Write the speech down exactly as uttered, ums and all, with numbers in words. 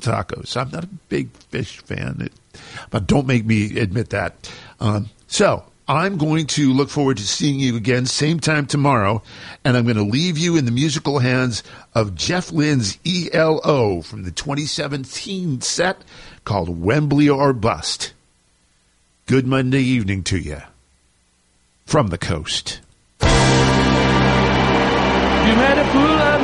tacos. I'm not a big fish fan, it, but don't make me admit that. Um, so I'm going to look forward to seeing you again, same time tomorrow, and I'm going to leave you in the musical hands of Jeff Lynne's E L O from the twenty seventeen set called Wembley or Bust. Good Monday evening to you from the coast. You made a fool of